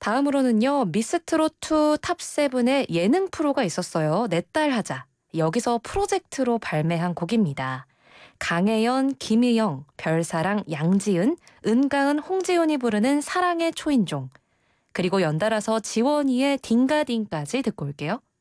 다음으로는요. 미스트롯2 탑7의 예능 프로가 있었어요. 내 딸 하자. 여기서 프로젝트로 발매한 곡입니다. 강혜연, 김희영, 별사랑, 양지은, 은가은, 홍지훈이 부르는 사랑의 초인종. 그리고 연달아서 지원이의 딩가딩까지 듣고 올게요.